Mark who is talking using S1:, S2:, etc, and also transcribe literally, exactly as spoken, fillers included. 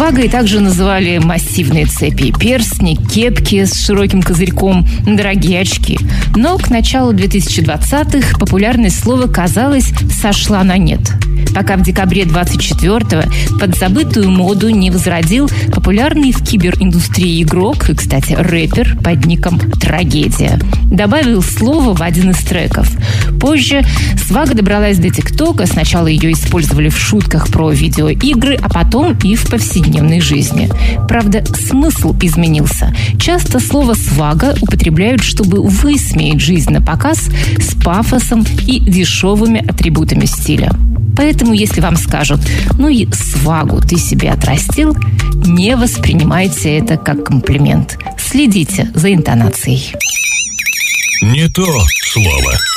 S1: Свагой также называли массивные цепи и перстни, кепки с широким козырьком, дорогие очки. Но к началу две тысячи двадцатых популярность слова, казалось, сошла на нет. Пока в декабре двадцать четвёртого подзабытую моду не возродил популярный в кибериндустрии игрок и, кстати, рэпер под ником «Трагедия». Добавил слово в один из треков. Позже свага добралась до ТикТока. Сначала ее использовали в шутках про видеоигры, а потом и в повседневной жизни. Правда, смысл изменился. Часто слово «свага» употребляют, чтобы высмеять жизнь на показ с пафосом и дешевыми атрибутами стиля. Поэтому, если вам скажут «ну и свагу ты себе отрастил», не воспринимайте это как комплимент. Следите за интонацией.
S2: Не то слово.